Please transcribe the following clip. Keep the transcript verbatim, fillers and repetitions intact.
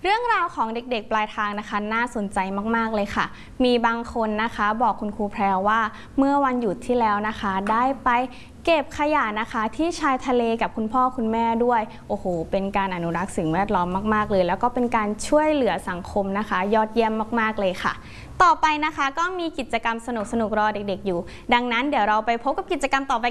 เรื่องราวของเด็กๆปลายทางนะคะน่าสนใจมากๆเลยค่ะมีบางคนนะคะบอกคุณครูแพรวว่าเมื่อวันหยุดที่แล้วนะคะได้ไปเก็บขยะนะคะที่ชายทะเลกับคุณพ่อคุณแม่ด้วยโอ้โหเป็นการอนุรักษ์สิ่งแวดล้อมมากๆเลยแล้วก็เป็นการช่วยเหลือสังคมนะคะยอดเยี่ยมมากๆเลยค่ะต่อไปนะคะก็มีกิจกรรมสนุกๆรอเด็กๆอยู่ดังนั้นเดี๋ยวเราไปพบกับกิจกรรมต่อไป